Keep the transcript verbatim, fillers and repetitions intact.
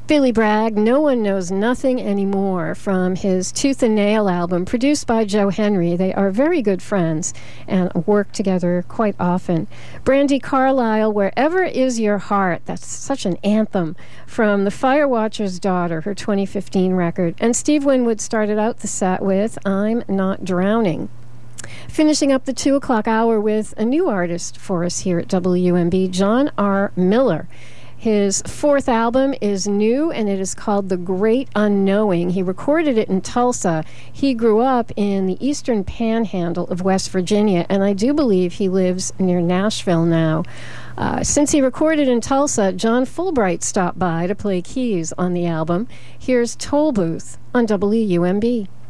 Billy Bragg, No One Knows Nothing Anymore, from his Tooth and Nail album, produced by Joe Henry. They are very good friends and work together quite often. Brandi Carlile, Wherever Is Your Heart, that's such an anthem, from The Firewatcher's Daughter, her twenty fifteen record. And Steve Winwood started out the set with I'm Not Drowning. Finishing up the two o'clock hour with a new artist for us here at W M B, John R. Miller. His fourth album is new, and it is called The Great Unknowing. He recorded it in Tulsa. He grew up in the eastern panhandle of West Virginia, and I do believe he lives near Nashville now. Uh, since he recorded in Tulsa, John Fulbright stopped by to play keys on the album. Here's Toll Booth on W U M B.